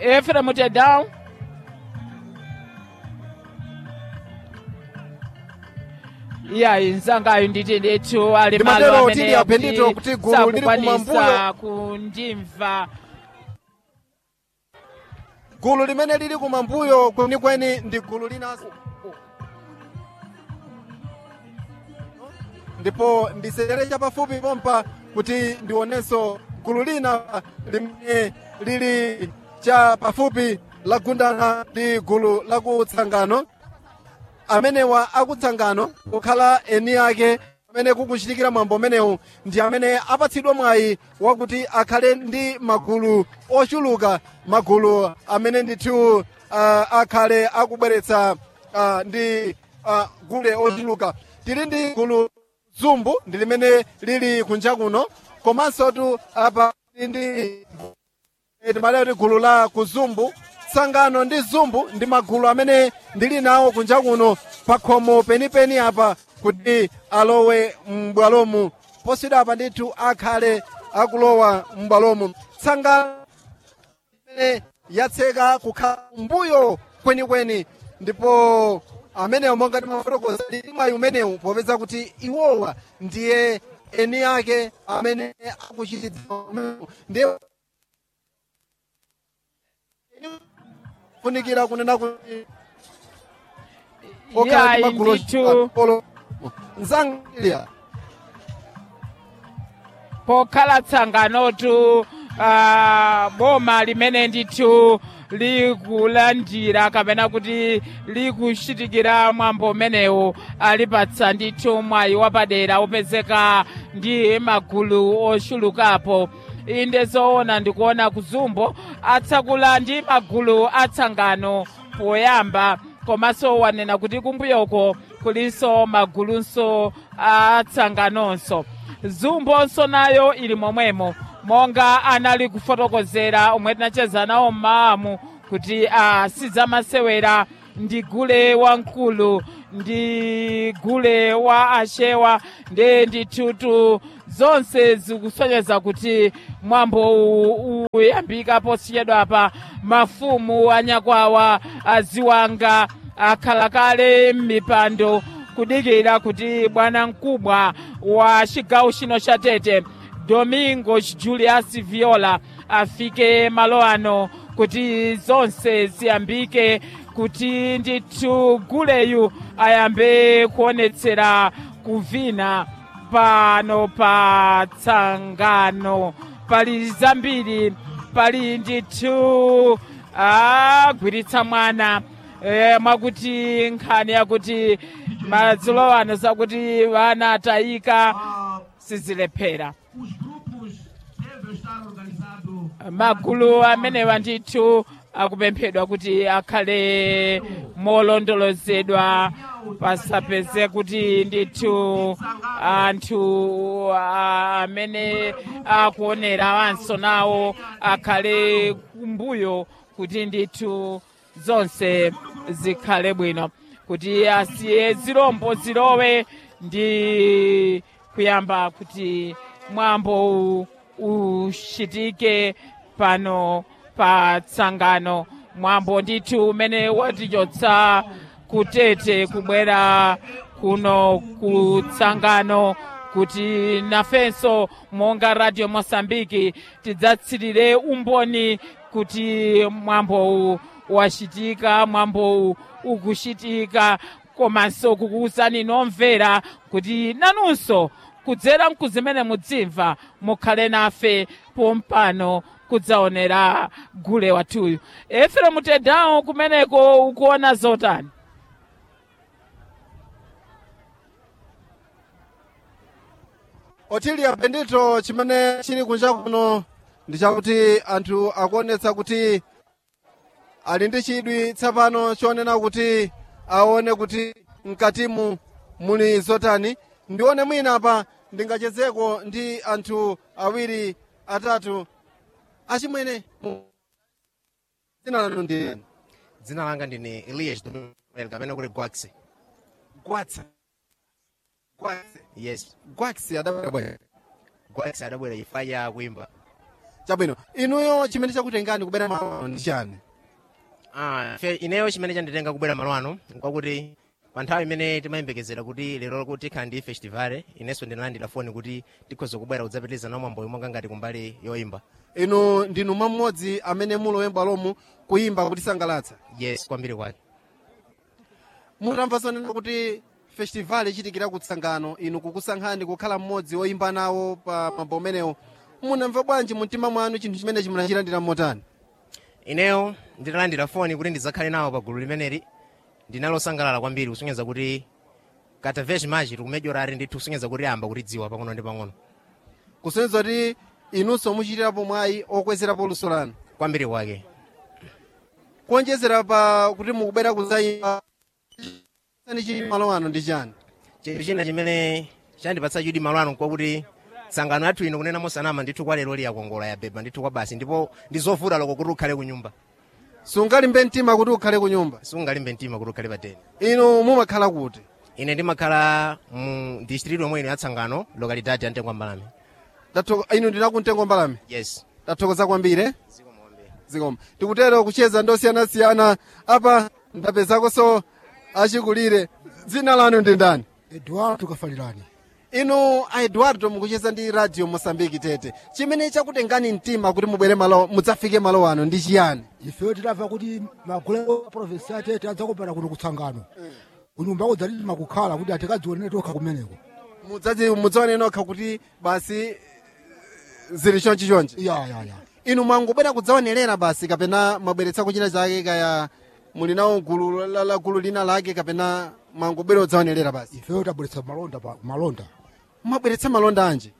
Ephraim Tedown. Nzangayo nditi ndithu ali malo amene kuti gulu lili kumambuyo kundimva. Gulu limene lili kumambuyo kwenikweni ndi gulu linanso. Ndipo ndisere chapafupi pompa kuti ndionenso gulu lina limene lili chapafupi lagundana ndi gulu lakutsangano. Amenewa akutsangano kukhala eni ake amene kukuchitikira mwambo umenewu ndi amene apatsidwa mwayi wakuti akhale ndi magulu ochuluka, magulu amene ndithu akhale akubweretsa ndi gule ochuluka. Tili ndi gulu Zumbu ndi limene lili kunja kuno, komanso tu apa ndi timalero gulu la Kuzumbu. Tsangano ndi Zumbu ndi magulu amene ndili nawo kunja kuno pakhomo penipeni apa kuti alowe m'bwalomu. Posida apa ndithu akhale akulowa m'bwalomu. Tsangano imene yatseka kukhala mbuyo kwenikweni, ndipo amenewo monga timafotokoza ndi mwayi umenewu popeza kuti iwowa ndiye eni ake amene akuchititsa umenewu. Ndiye funikira kunena kuti nzangilia pokhala tsanganotu boma limene ndithu likulandira kapena kuti likuchitikira mwambo umenewu alipatsa ndithu mwayi wapadera upezeka ndi magulu ochulukapo. Inde zoona ndikuona Kuzumbu atsakula ndi magulu atsangano poyamba, komanso wanena kuti kumbuyoko kulinso magulunso atsanganonso. Zumbonso nayo ili momwemo monga anali kufotokozera omwe tinacheza nawo m'mawamu kuti sizamasewera ndi gule wamkulu ndi gule wa Ashewa ndi ndithutu zonse zikusonyeza kuti mwambo uyambika posiyedwa apa. Mafumu anyakwawa aziwanga akhala kale m'mipando kudikira kuti bwana mkubwa wa chigawo chino cha Tete Domingos Julius Viola afike malo ano kuti zonse ziyambike, kuti ndithu guleyu ayambe kuonetsera kuvina pano pa tsangano. Pali zambiri, pali ndithu agwiritsa mwana mwakuti nkhani yakuti madzulo ano zakuti vana atayika sizilephera. Magulu amenewa ndithu akupemphedwa kuti akhale molondolozedwa, pasapeze kuti ndithu anthu amene akuonera wanso nawo akhale kumbuyo kuti ndithu zonse zikhale bwino, kuti asiye zirombo zilowe ndi kuyamba kuti mwambo ushitike pano pa tsangano. Mwambo ndithu umene watichotsa kutete kubwera kuno ku tsangano kuti nafenso monga Radio Mosambiki tidzatsirire umboni kuti mwambo washitika, mwambo ukuchitika, komanso kukuwuzani nomvera kuti nanunso kudzera mkuzimene mudzimva mukhale nafe pompano kudzaonera gule wathuyu. Ephraim Tedown kumeneko ukuona zotani? Otilia Bendito chimene chili kunja kuno ndi chakuti anthu akuonetsa kuti ali ndi chidwi tsapano chonena kuti aone kuti mkatimu muli zotani. Ndione mwina apa ndingachezeko ndi anthu awiri atatu achimwene. Dzina lanu ndi? Dzina langa ndine Elias Domingos kapena kuti Gwaxe. Gwatsa. Yes. Gwaxe adabwera. Gwaxe adabwera chifukwa cha kuimba. Chabwino, inuyo chimene chakutengani kubera malo ano ndi chani? Ineyo chimene chanditenga kubera malo ano nkwakuti pa nthawi imene timayembekezera kuti lero kuti tikhala ndi festival, inenso ndinalandira foni kuti tikhoza kubwera kudzapitiriza nawo mwambo yomwe ngati kumbali yoyimba. Inu ndinu mmodzi amene muloyemba lomu kuyimba kutisangalatsa? Yes, kwambiri kwake. Mutamva zonena kuti festival ichitikira kutsangano, inu kukusankhani kukhala mmodzi woyimba nawo pa mwambo umenewo, munamva bwanji mumtima mwanu chinthu chimene chimunachilandira motani? Ineyo ndinalandira foni kuti ndidzakhale nawo pa gulu limeneli, ndinalosangalala kwambiri kusonyeza kuti kata vesh maji tikumedyorari ndithu kusonyeza kuti amba kutidziwa pang'ono ndi pang'ono. Kusonyeza kuti inunso muchitirapo mwayi okwezerapo luso lanu? Kwambiri kwake. Kuonjezera pa kuti mukubera kudzayimba chili malo ano ndi chani? Chinthu china chimene chandipatsa chidi malo ano kwakuti tsangano yathu ino kunena mosanama ndithu kwa lero liyakongola yabeba ndithu kwa basi, ndipo ndizovuta loko kuti ukhale ku nyumba. Sungalimbe mtima kuti ukhale ku nyumba? Sungalimbe mtima kuti ukhale pateni. Inu mumakhala kuti? Ine ndimakhala mu district yomwe ino ya Tsangano, localidade ya Mtengo Mbalame. Inu ndinaku Mtengo Mbalame? Yes. Tathokoza kwambiri. Zikoma. Tikutero kucheza ndosiyanasiyana apa ndapezako so achikulire. Dzina lanu ndi ndani? Eduardo Kafalirani. Inu Eduardo mukucheza ndi Radio Mosambiki Tete. Chimene chakutengani mtima kuti mubwere malo mudzafike malo ano ndi chiyani? Ife tidamva kuti magulu province ya Tete adzakopera kuno kutsangano. Kunyumba kudzaliti makukhala kuti atikadzione tokha kumeneko. Mudzaone nokha kuti basi zili chonchi. Ya. Inu mwangobwera kudzaonerera basi kapena mabweretsa kuchina chake kaya muli nawo gulu lina lake kapena mwangobwera kudzaonerera basi? Ife tabweretsa malonda. Mabweretsa malonda anje?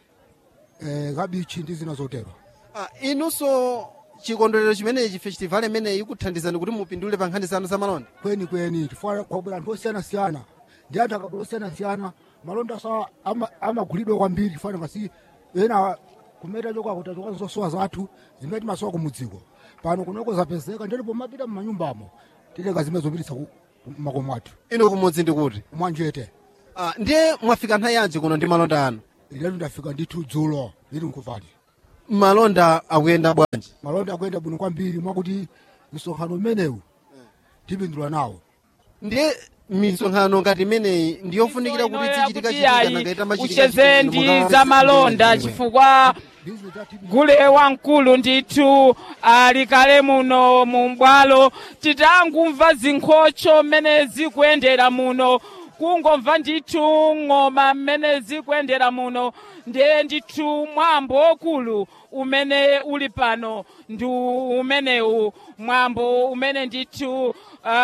Kabichi ndi zina zotero. Inunso chikondwerero chimenechi festival imene ikuthandizani kuti mupindule pa nkhani zanu za malonda? Kweni tifuna kwabwera anthu osiyanasiyana ndi anthu akabwera osiyanasiyana. Malonda sa amagulidwa kwambiri tifuna ngasi ena kumeta chokwa kuti zosowa zathu zimene timasowa kumudziko pano kunoko zapezeka ndipo mapita m'manyumbamo titenga zimene zopititsa makomo athu. Inu kumudzi ndi kuti? Mwanjete. Ndiye mwafika nthawi yanji kuno ndi malonda anu? Ine ndafika ndithu dzulo ili nkuvali. Malonda akuyenda bwanji? Malonda akuyenda bwino kwambiri mwakuti msonkhano umenewu tipindula nawo. Ndiye misonkhano ngati imeneyi ndiyofunikira kuti tichitika chitikana ucheze ndi za malonda chifukwa gule wamkulu ndithu ali kale muno mumbwalo titangumva zinkhocho mmene zikuyendera muno kungomva ndithu ng'oma mmene zikuyendera muno ndiye ndithu mwambo wokulu umene uli pano ndi umenewu mwambo umene ndithu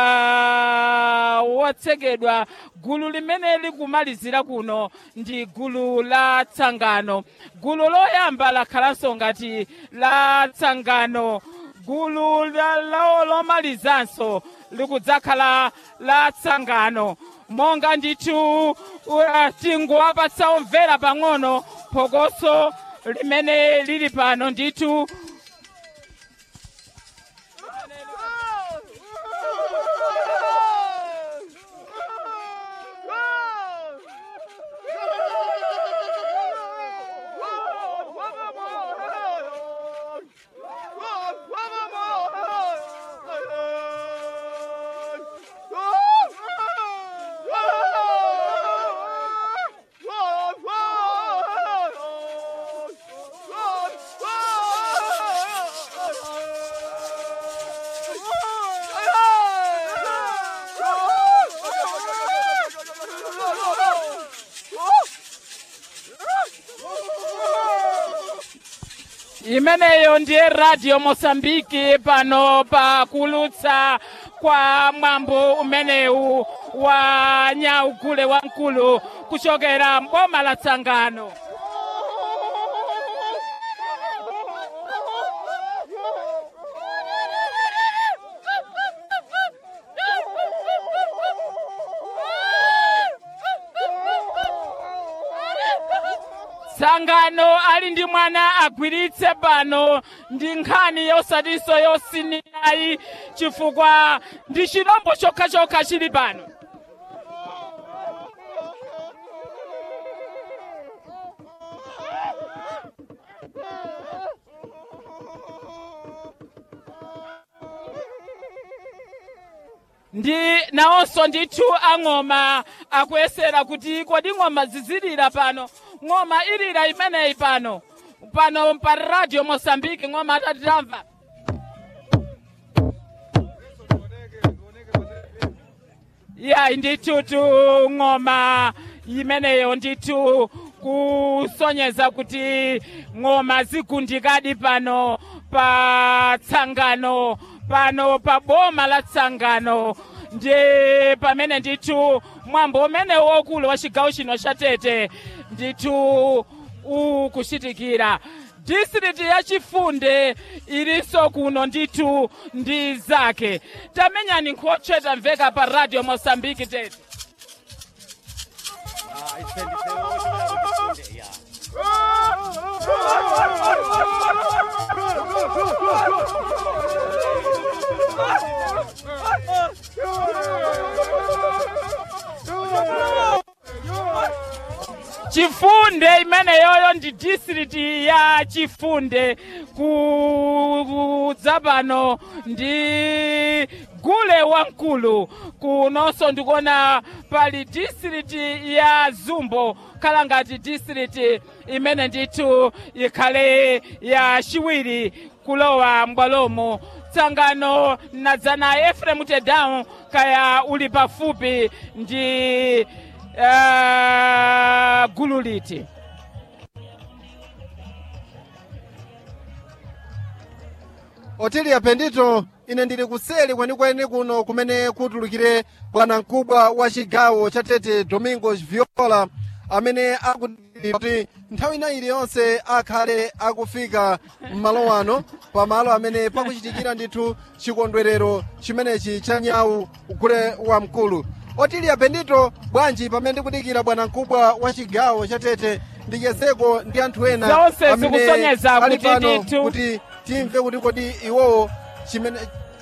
wotsekedwa gulu limene likumalizira kuno ndi gulu la Tsangano. Gulu loyamba lakhalanso ngati la Tsangano, gulu lomalizanso likudzakhala la Tsangano. Monga ndithu tinguwapatsa omvera pang'ono phokoso limene lili pano ndithu. Imeneyo ndiye Radio Mosambiki pano pa kulutsa kwa mwambo umenewu wa nyaugule wamkulu kuchokera mboma la Tsangano. Tsangano ali ndi mwana agwiritse pano ndi nkhani yosatinso yosiniyayi chifukwa ndi chirombo chokha chili pano. ndi nawonso ndithu ang'oma akuyesera kuti kodi ng'oma zizilira pano, ng'oma ilira imeneyi pano pa radio Mosambiki, ng'oma atatitamva. Ya ndithu ng'oma imeneyo ndithu kusonyeza kuti ng'oma zigundikadi pano pa Tsangano, pano pa boma la Tsangano, ndi pamene ndithu mwambo umene wokulu wa chigawo chino cha Tete ndithu ukuchitikira. District ya Chifunde iliso kuno ndithu ndi zake. Tamenyani nkhoche tamveka pa radio Mosambiki Tete. Chifunde imene yoyo ndi district ya Chifunde kudza pano ndi gule wamkulu. Kunonso ndikuona pali district ya Zumbo, khala ngati district imene ndithu ikhale ya chiwiri kulowa mbwalomo. Tsangano nadzana Ephraim Tedown kaya uli pafupi ndi gulu liti. Otilia Pendito, ine ndili kuseli kwenikweni kuno kumene kutulukire bwanamkubwa wa chigawo cha Tete Domingos Viola, amene akuti nthawi ina iliyonse akhale akufika m'malo ano pamalo amene pakuchitikira ndithu chikondwerero chimenechi cha nyau gule wamkulu. Otilia Pendito, bwanji pamene tikudikira bwanamkubwa wa chigawo cha Tete ndichezeko ndi anthu ena amene ali pano kuti timve kuti kodi iwowo chimene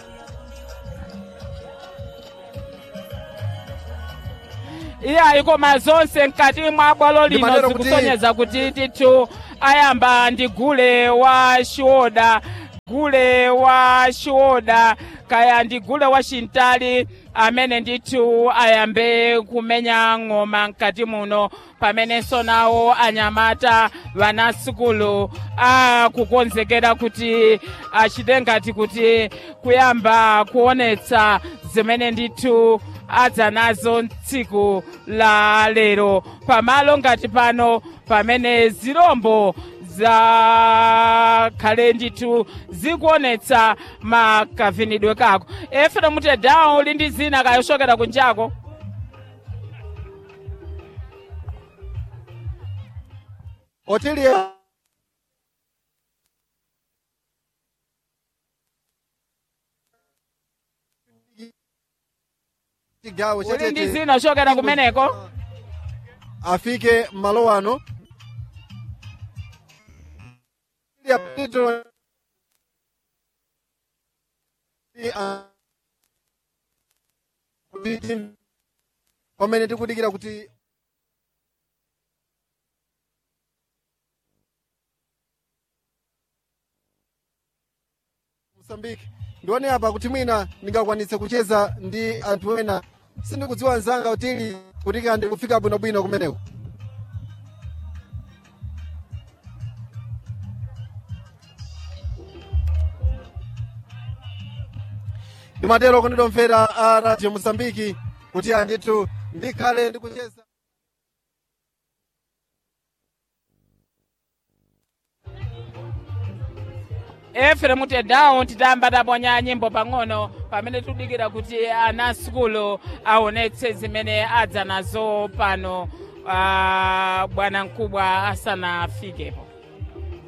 iya ikoma zonse mkati mwa bwalo lino zikusonyeza kuti ndithu ayamba ndi gule wa Shioda, gule wa Shioda kaya ndi gule wa Shintali amene ndithu ayambe kumenya ng'oma mkati muno, pamenenso nawo anyamata vanasukulu akukonzekera kuti achite ngati kuti kuyamba kuonetsa zimene ndithu adza nazo tsiku la lero pamalo ngati pano pamene zirombo zakhale ndithu zikuonetsa makavinidwe kako. Ephraim Tedown uli ndi zina kayoshokera kunjako. Otilia chigawo cha Tete uli ndi zina shokera kumeneko afike malo ano. Pamene tikudikira kuti Mozambique ndione apa kuti mwina ndingakwanitse kucheza ndi anthu ena, sindikudziwa nzanga Otili kuti kandi kufika bwinobwino kumeneko. Ndimatero kundidomvera a radio Mozambique kuti andithu ndikhale ndikucheza. Ephraim Tedown titamba taponya nyimbo pang'ono pamene tudikira kuti ana sukulu aonetse zimene adza nazo pano bwanamkubwa asanafikepo.